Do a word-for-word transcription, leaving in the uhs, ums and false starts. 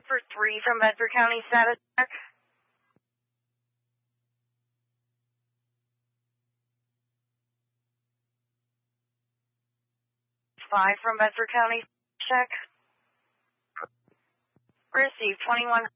For three from Bedford County, status check. Five from Bedford County, check. Received twenty-one